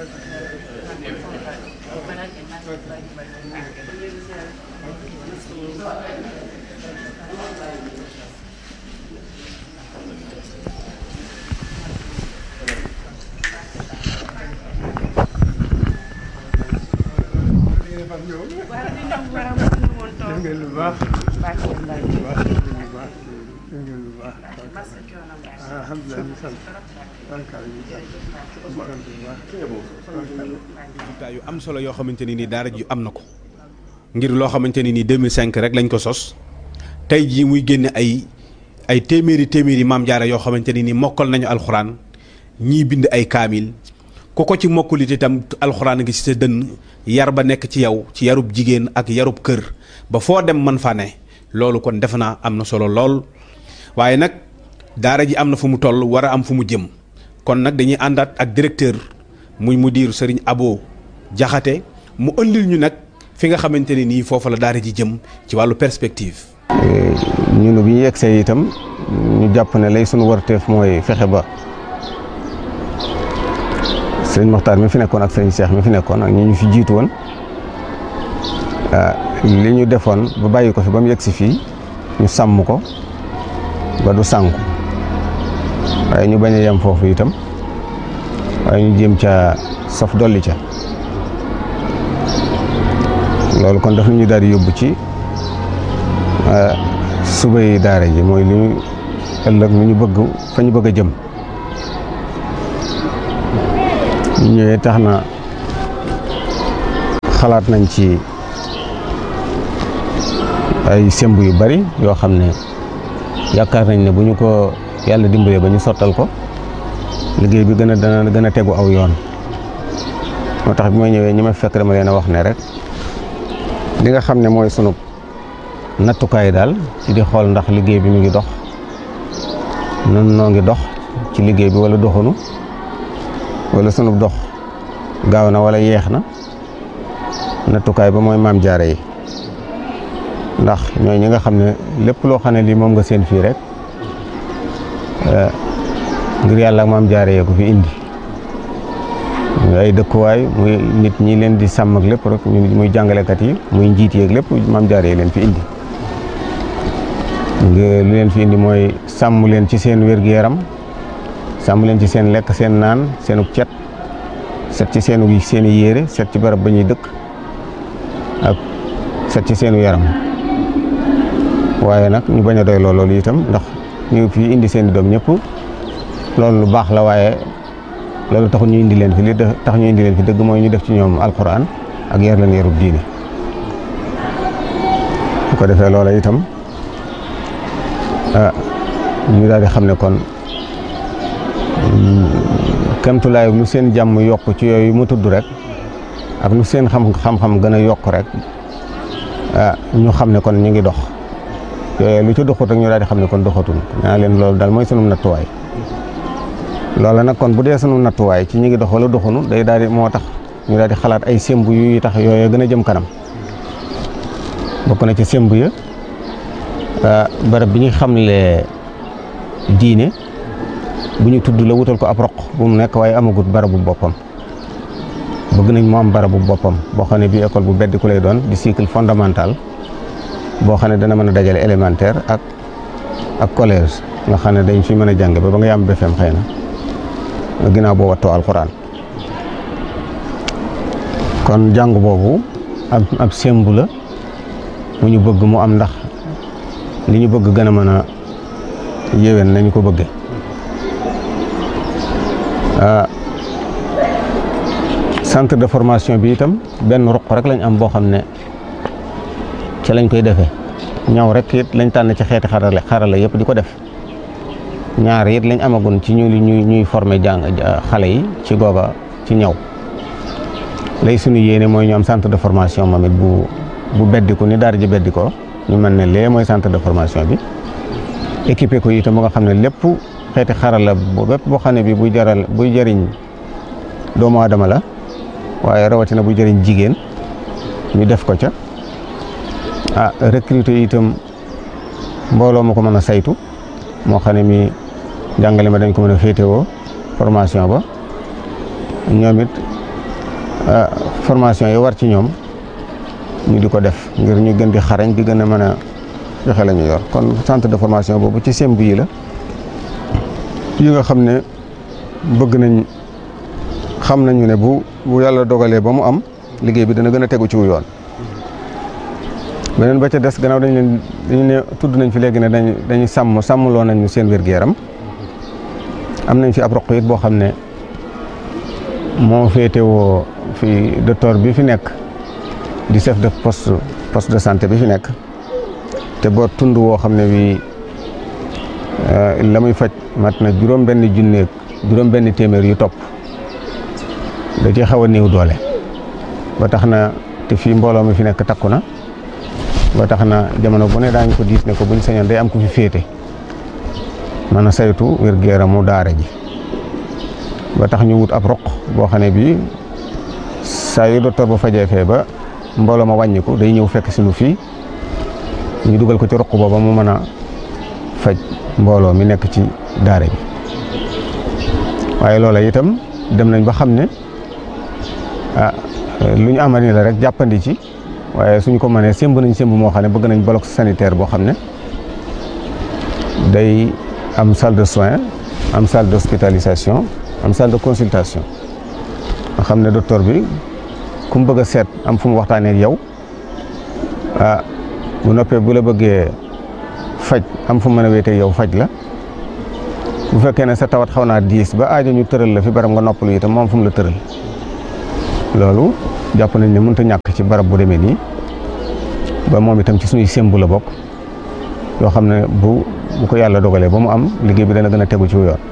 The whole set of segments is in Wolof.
yu am solo yoo xamante ni daara ji am na ko ngir loo xamante ni 2005 rek lañ ko sos tey jii muy génne ay téeméeri maam jaara yoo xamante ni mokkal nañu alxuraan ñii bind ay kaamil ku ko ci mokkulit itam alxuraan gi ci sa dënn yar ba nekk ci yow ci yarub jigéen ak yarub kër ba foo dem man fa ne loolu kon defe naa am na solo lool waaye nag daara ji am na fu mu toll war a am fu mu jëm kon nag dañuy àndaat ak directeur muy mudir Serigne Abo Jaxate mu ëndil ñu nag fi nga xamante ne nii foofu la daara ji jëm ci wàllu perspective. ñun bi ñu yegsee itam ñu jàpp ne lay sunu warteef mooy fexe ba sëñ Moxtaar mi fi nekkoon ak sëñ Cheikh mi fi nekkoon ak ñi ñu fi jiitu woon li ñu defoon ba bàyyi ko fi ba mu yegsi fii ñu sàmm ko ba du sànku waaye ñu bañ a yem foofu itam waaye ñu jéem ca saf dolli ca loolu kon daf ñu daal di yóbbu ci subay daara ji mooy li ñu ëllëg lu ñu bëgg fa ñu bëgg a jëm ñu ñëwee tax na xalaat nañ ci ay semb yu bari yoo xam ne yaakaar nañ ne bu ñu ko yàlla dimbalee ba ñu sottal ko liggéey bi dana gën a tegu aw yoon moo tax bi ma ñëwee ñi ma fekk dama leen a wax ne rek li nga xam ne mooy sunu nattukaay daal ci di xool ndax liggéey bi mu ngi dox nun noo ngi dox ci liggéey bi wala doxunu wala sunu dox gaaw na wala yeex na nattukaay ba mooy maam jaara yi ndax ñooy ñi nga xam ne lépp loo xam ne lii moom nga seen fii rek ngir yàlla ak maam jaara yee ko fi indi muy ay dëkkuwaay muy nit ñi leen di sàmm ak lépp rek muy jàngalekat yi muy njiit yeeg lépp maam jaara yi leen fi indi lu leen fi indi mooy sàmm leen ci seen wér-gu-yaram sàmm leen ci seen lekk seen naan seenu cet set ci seeni yére set ci barab ba ñuy dëkk ak set ci seenu yaram waaye nag ñu bañ a doy loolu itam ndax ñu fi indi seen i doom ñëpp loolu lu baax la waaye loolu taxul ñu indi leen fi li tax ñu indi leen fi dëgg mooy ñu def ci ñoom alquran ak yar leen yarub diine bu ko defee loola itam ñu daal di xam ne kon kemtulaay lu seen jàmm yokk ci yooyu mu tudd rek ak lu seen xam-xam gën a yokk rek ñu xam ne kon ñu ngi dox yooyu lu ci doxut rek ñu daal di xam ne kon doxatul ñaa leen loolu daal mooy sunu nattuwaay loola nag kon bu dee sunu nattuwaay ci ñu ngi dox wala doxunu day daal di moo tax ñu daal di xalaat ay semb yu tax yooyu gën a jëm kanam bokk na ci semb ya barab bi ñu xamle diine bu ñu tudd la wutal ko ab roq bu mu nekk waaye amagut barabu boppam bëgg nañ mu am barabu boppam boo xam ne bii école bu beddi ku lay doon di cycle fondamental boo xam ne dana mën a dajale élémentaire ak collège nga xam ne dañ fi mën a jàng ba nga yam BFEM xëy na ginnaaw boo wattoo alxuraan kon jàng boobu ab sembu la mu ñu bëgg mu am ndax li ñu bëgg gën a mën a yéwén nañu ko bëgge centre de formation bi itam benn ruq rek lañ am boo xam ne ci lañ koy defee ñaw rek it lañ tànn ci xeeti xarala yëpp di ko def ñaar it lañ amagun ci ñuy former xale yi ci googa ci ñaw lay suñu yéene mooy ñu am centre de formation moom it bu beddiku ni daara ji beddikoo ñu mën ne lee mooy centre de formation bi équipé ko itam ba nga xam ne lépp xeeti xarala bépp boo xam ne bi buy jëriñ doomu aadama la waaye rawatina buy jëriñ jigéen ñu def ko ca recruter itam mbooloo ma ko mën a saytu moo xam ne mi jàngale ma dañ ko mën a féetewoo formation ba ñoom it formation yi war ci ñoom ñu di ko def ngir ñu gën di xarañ di gën a mën a joxe la ñu yor. kon centre de formation boobu ci semb yi la yi nga xam ne bëgg nañ xam nañu ne bu yàlla dogalee ba mu am liggéey bi dana gën a tegu ci yoon. beneen ba ca des gannaaw dañu ne tudd nañ fi léegi ne dañuy sàmmloo nañu seen wér-gu-yaram am nañ fi ab roq it boo xam ne moo féetewoo fi docteur bi fi nekk di chef de poste de santé bi fi nekk te boo tund woo xam ne bii la muy faj mat na juróom-benn téeméer yu topp da ci xaw a néew doole ba tax na te fii mbooloo mi fi nekk takku na ba tax na jamono bu ne daañu ko diis ne ko buñ sañoon day am ku fi féete mën a saytu wér-gu-yaramu daara ji ba tax ñu wut ab roq boo xam ne bii saa yu docteur ba fajee fee ba mbooloo ma wàññiku day ñëw fekk si nu fii ñu dugal ko ci roq booba mu mën a faj mbooloo mi nekk ci daara ji waaye loola itam dem nañ ba xam ne lu ñu amal ni la rek jàppandi ci waaye suñ ko mënee sémb nañ sémb moo xam ne bëgg nañ bloc sanitaire boo xam ne day am salle de soins am salle d'hospitalisation am salle de consultation nga xam ne docteur bi ku mu bëgg a seet am fu mu waxtaanee ak yow bu noppee bu la bëggee faj am fu mu mën a wéetee yow faj la bu fekkee ne sa tawat xaw naa diis ba aajo ñu tëral la fi barab nga noppalu itam moom fu mu la tëral loolu jàpp nañ ne mënut a ñàkk ci barab bu demee nii ba moom itam ci suñuy sémbu la bokk yoo xam ne bu ko yàlla dogalee ba mu am liggéey bi dana gën a tegu ci yoon.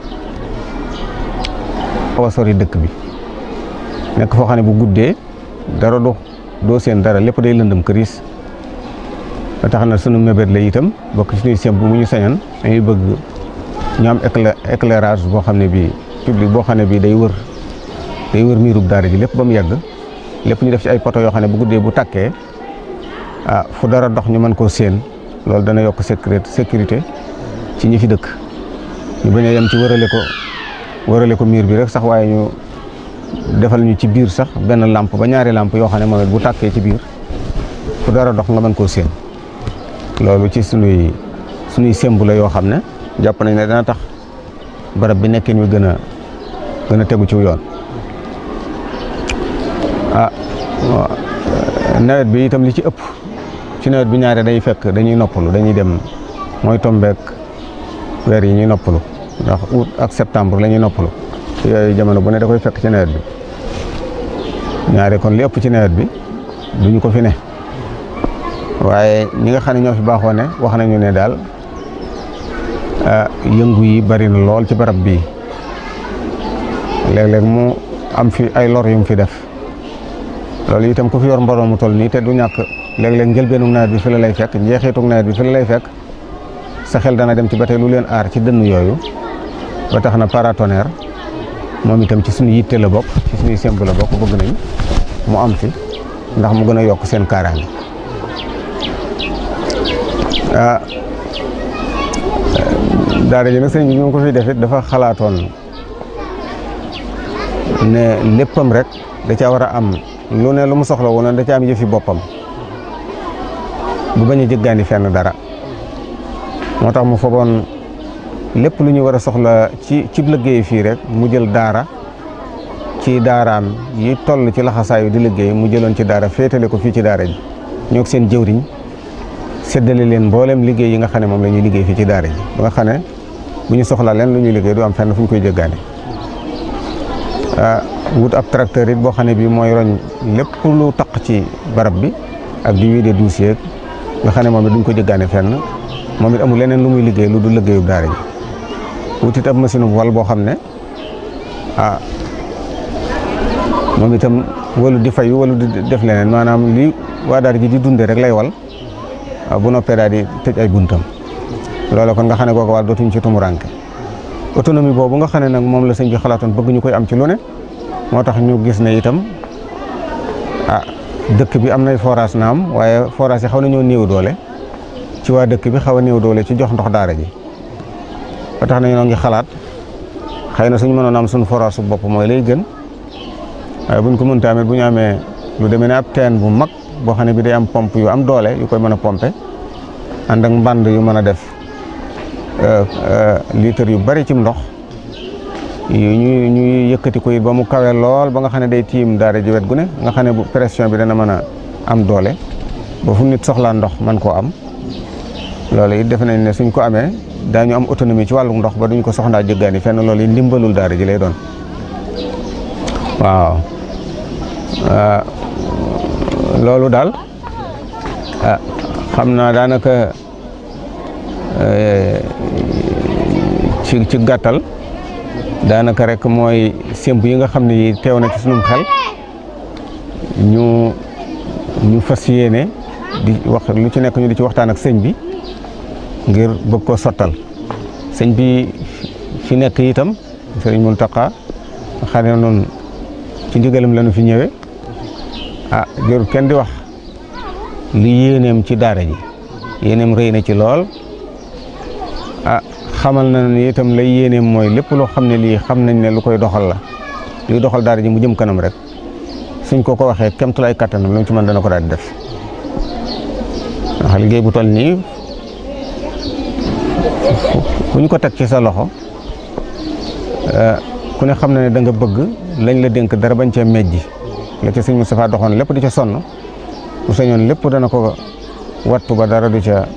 xaw a sori dëkk bi nekk foo xam ne bu guddee dara doo seen dara lépp day lëndëm këriis ba tax na sunu mébét la itam bokk ci suñuy sémbu mu ñu sañoon dañuy bëgg ñu am éclairage boo xam ne bii public boo xam ne bii day wër miirub daara ji lépp ba mu yàgg lépp ñu def ci ay poto yoo xam ne bu guddee bu tàkkee fu dara dox ñu mën koo séen loolu dana yokk sécurité ci ñi fi dëkk ñu bañ a yem ci wërale ko miir bi rek sax waaye ñu defal ñu ci biir sax benn lampe ba ñaari lampe yoo xam ne moom it bu tàkkee ci biir fu dara dox nga mën koo séen loolu ci sunuy sémbu la yoo xam ne jàpp nañ ne dana tax barab bi nekkin wi gën a tegu ci yoon. nawet bi itam li ci ëpp ci nawet bi ñaare day fekk dañuy noppalu dañuy dem mooy tombeek weer yi ñuy noppalu ndax août ak septembre la ñuy noppalu yooyu jamono bu ne da koy fekk ci nawet bi ñaare kon li ëpp ci nawet bi duñu ko fi ne waaye ñi nga xam ne ñoo fi baaxoo ne wax nañu ne daal yëngu yi bari na lool ci barab bii léeg-léeg mu am fi ay lor yu mu fi def loolu itam ku fi yor mbooloo mu toll nii te du ñàkk léeg-léeg njëlbeenu nawet bi fi la lay fekk njeexitu nawet bi fi la lay fekk sa xel dana dem ci ba tey lu leen aar ci dënn yooyu ba tax na paratonnerre moom itam ci suñu yitte la bokk ci suñuy semb la bokk bëgg nañ mu am fi ndax mu gën a yokk seen kaaraange daara ji nag sëñ bi ñu ko fi def it dafa xalaatoon ne léppam rek da caa war a am lu ne lu mu soxla woon da caa am yëfi boppam bu bañ a jëggaani fenn dara moo tax mu fogoon lépp lu ñu war a soxla ci liggéey fii rek mu jël daara ci daaraam yi toll ci laxasaayu di liggéey mu jëloon ci daara féetale ko fii ci daara ji ñoo seen jëwriñ séddale leen mboolem liggéey yi nga xam ne moom la ñuy liggéey fii ci daara ji ba nga xam ne bu ñu soxla leen lu ñuy liggéey du am fenn fu ñu koy jëggaani wut ab tracteur it boo xam ne bii mooy roñ lépp lu taq ci barab bi ak di wiide dossier nga xam ne moom it duñ ko jëggaane fenn moom it amul leneen lu muy liggéey lu du liggéeyu daara ji wut it ab machine bu wal boo xam ne moom itam walu di fayu walu di def leneen maanaam li waa daara ji di dunde rek lay wal bu noppee daal di tëj ay buntam loolu kon nga xam ne kooku wàll dootuñ ci tumuranke autonomie boobu nga xam ne nag moom la sëñ bi xalaatoon bëgg ñu koy am ci lu ne moo tax ñu gis ne itam dëkk bi am nay forage naam waaye forage yi xaw nañoo néew doole ci waa dëkk bi xaw a néew doole ci jox ndox daara ji ba tax na ñoo ngi xalaat xëy na suñu mënoon am suñu forage su bopp mooy lay gën waaye buñ ko mën tamit bu ñu amee lu demee ne ab teen bu mag boo xam ne bi day am pompe yu am doole yu koy mën a pompe ànd ak mbànd yu mën a def litre yu bari ci ndox ñuy yëkkati ko it ba mu kawe lool ba nga xam ne day tiim daara ji wet gu ne nga xam ne bu pression bi dana mën a am doole ba fu nit soxlaa ndox man koo am loolu it defe nañ ne suñ ko amee daañu am autonomie ci wàllu ndox ba duñ ko soxlaa jëggaani fenn loolu it ndimbalul daara ji lay doon waaw loolu daal xam naa daanaka ci gàttal daanaka rek mooy sémb yi nga xam ne yi teew na ci sunum xel ñu fas yéene di wax lu ci nekk ñu di ci waxtaan ak sëñ bi ngir bëgg koo sottal sëñ bi fi nekk itam sëriñ Muntaxa xam ne noonu ci ndigalam la ñu fi ñëwee jërul kenn di wax li yéeneem ci daara ji yéeneem rëy na ci lool xamal na ni itam lay yéeneem mooy lépp loo xam ne lii xam nañ ne lu koy doxal la luy doxal daara ji mu jëm kanam rek suñ ko waxee kemtulaay kattanam lu mu ci mën dana ko daal di def ndax liggéey bu toll nii bu ñu ko teg ci sa loxo ku ne xam na ne da nga bëgg lañ la dénk dara bañ cee mejji la ca sëñ Moustapha doxoon lépp di ca sonn bu sañoon lépp dana ko wattu ba dara du ca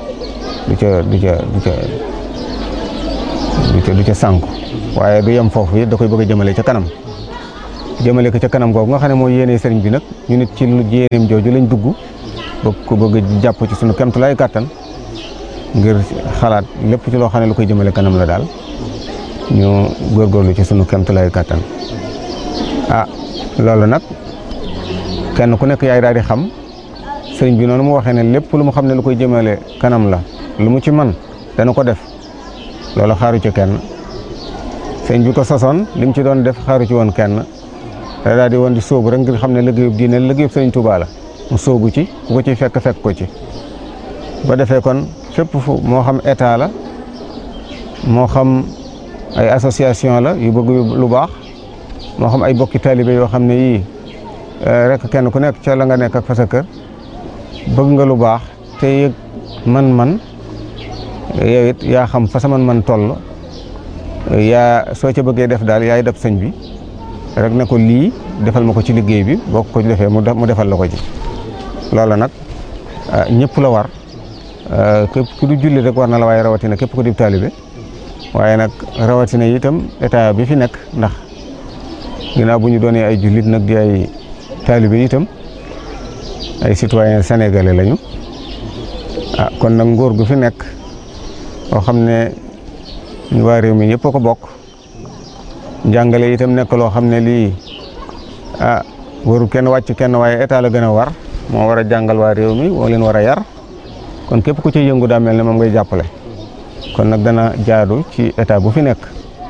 sànku waaye du yem foofu it da koy bëgg a jëmale ca kanam jëmale ko ca kanam googu nga xam ne mooy yéene sëriñ bi nag ñu nit ci lu yéeneem jooju lañ dugg bëgg jàpp ci sunu kemtulaay kàttan ngir xalaat lépp ci loo xam ne lu koy jëmale kanam la daal ñu góorgóorlu ci sunu kemtulaay kàttan loolu nag kenn ku nekk yaay daal di xam sëriñ bi noonu mu waxee ne lépp lu mu xam ne lu koy jëmale kanam la lu mu ci man dana ko def loolu xaaru ci kenn sëriñ bi ko sosoon li mu ci doon def xaaru ci woon kenn da daal di woon di sóobu rek ngir xam ne liggéeyub diine liggéeyub sëriñ Tuubaa la mu sóobu ci ku ko ciy fekk ko ci ba defee kon fépp fu moo xam état la moo xam ay association la yu bëgg lu baax moo xam ay bokki taalibe yoo xam ne yii rek kenn ku nekk ca la nga nekk ak fa sa kër bëgg nga lu baax te yëg man yow it yaa xam fa sa man toll yaa soo ca bëggee def daal yaay def sëñ bi rek ne ko lii defal ma ko ci liggéey bi boo ko defee mu defal la ko ci loola nag ñëpp la war képp ku du julli rek war na la waaye rawatina képp ku di taalibe waaye nag rawatina itam état bi fi nekk ndax ginnaaw bu ñu doonee ay jullit nag di ay taalibe itam ay citoyen sénégalais lañu kon nag nguur gu fi nekk boo xam ne ñu waa réew mi yëpp a ko bokk njàngale itam nekk loo xam ne lii waru kenn wàcc kenn waaye état la gën a war moo war a jàngal waa réew mi moo leen war a yar kon képp ku ci yëngu daa mel ne moom ngay jàppale kon nag dana jaadu ci état bu fi nekk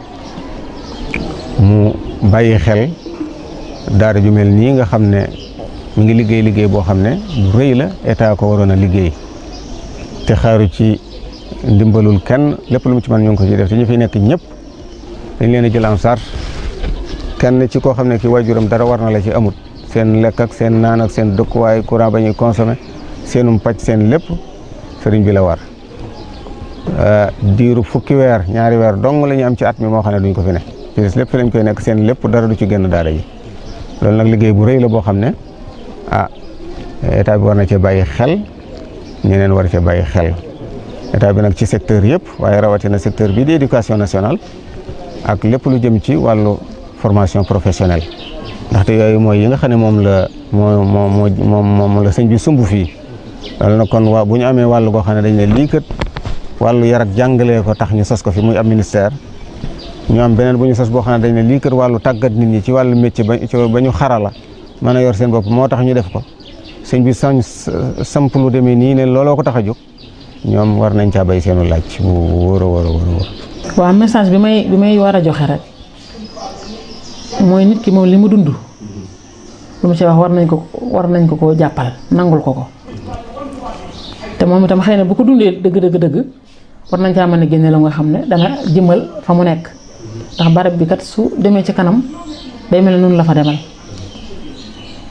mu bàyyi xel daara ju mel nii nga xam ne mu ngi liggéey boo xam ne bu rëy la état ko waroon a liggéey te xaaru ci ndimbalul kenn lépp lu mu ci mën ñu ngi ko ci def te ñu fi nekk ñëpp dañ leen a jël en charge kenn ci koo xam ne ki waajuram dara war na la ci amut seen lekk ak seen naan ak seen dëkkuwaay courant ba ñuy consommé seenum pàcc seen lépp sëriñ bi la war diiru fukki weer ñaari weer dong la ñu am ci at mi moo xam ne duñ ko fi ne ci des lépp fi lañ koy nekk seen lépp dara du ci génn daara ji loolu nag liggéey bu rëy la boo xam ne état bi war na cee bàyyi xel ñeneen war cee bàyyi xel état bi nag ci secteur yëpp waaye rawatina secteur bii di éducation nationale ak lépp lu jëm ci wàllu formation professionnelle ndaxte yooyu mooy yi nga xam ne moom la sëñ bi sumb fii loolu nag kon bu ñu amee wàllu goo xam ne dañ ne lii kat wàllu yar ak jàngalee ko tax ñu sos ko fi muy am ministère ñu am beneen bu ñu sos boo xam ne dañ ne lii kat wàllu tàggat nit ñi ci wàllu métier ba ñu xarala mën a yor seen bopp moo tax ñu def ko sëñ bi samp lu demee nii ne looloo ko tax a jóg ñoom war nañ caa bay seenu laaj bu wóor a wóor a wóor. waaw message bi may war a joxe rek mooy nit ki moom li mu dund lu mu ci wax war nañ ko koo jàppal nangul ko te moom itam xëy na bu ko dundee dëgg war nañ caa mën a génne la nga xam ne dana jëmal fa mu nekk ndax barab bi kat su demee ci kanam day mel ne noonu la fa demal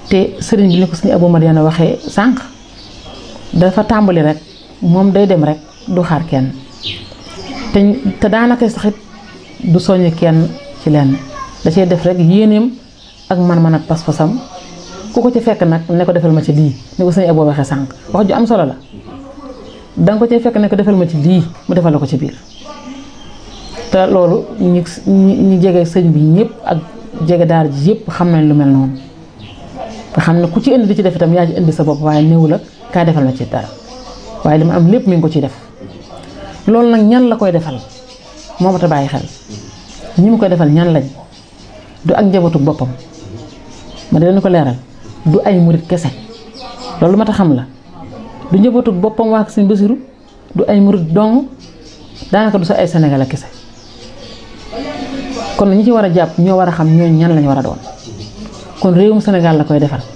te sëriñ bi ni ko suñu Abou Madiana waxee sànq dafa tàmbali rek moom day dem rek du xaar kenn te daanaka saxit du soññ kenn ci lenn da cee def rek yéeneem ak man-man ak pas-pasam ku ko ci fekk nag ne ko defal ma ci lii ni ko suñu Abou waxee sànq wax ju am solo la danga ko ci fekk ne ko defal ma ci lii mu defal la ko ci biir te loolu ñi jege sëñ bi ñëpp ak jege daara ji yëpp xam nañ lu mel noonu nga xam ne ku ci indi di ci def itam yaa ci indi sa bopp waaye néew la kaa defal ma ci dara waaye li ma am lépp mi ngi ko ciy def loolu nag ñan la koy defal moo ma ta bàyyi xel ñi mu koy defal ñan lañ du ak njabootu boppam ma dina ko leeral du ay murit kese loolu ma ta xam la du njabootu boppam waa Sëñ Basiru du ay murit dong daanaka du sa ay Sénégal kese kon ñi ci war a jàpp ñoo war a xam ñooñu ñan lañ war a doon kon réewum Sénégal la koy defal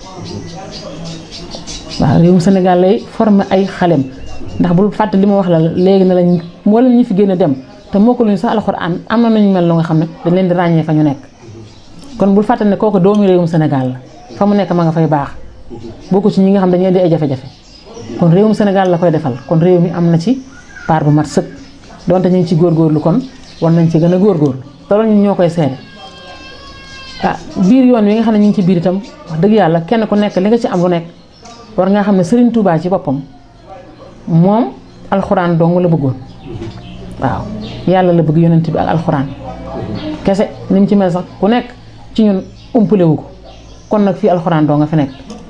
waaw réewum Sénégal lay former ay xalem ndax bul fàtte li ma wax la léegi ne lañ wala ñi fi génn dem te moo ko luñu sax alxuraan am na nañu mel lu nga xam ne dañ leen di ràññee fa ñu nekk kon bul fàtte ne kooku doomu réewum Sénégal la fa mu nekk ma nga fay baax bokku ci ñi nga xam dañuy indi ay jafe-jafe kon réewum Sénégal la koy defal kon réew mi am na ci part bu mat sëkk donte ñu ngi ci góorgóorlu kon war nañ ci gën a góorgóorlu te loolu ñun ñoo koy seede biir yoon wi nga xam ne ñu ngi ci biir itam wax dëgg yàlla kenn ku nekk li nga ci am lu nekk war ngaa xam ne Serigne Touba ci boppam moom alxuraan dong la bëggoon waaw yàlla la bëgg yonent bi ak alxuraan kese ni mu ci mel sax ku nekk ci ñun umpale wu ko kon nag fii alxuraan dong nga fi nekk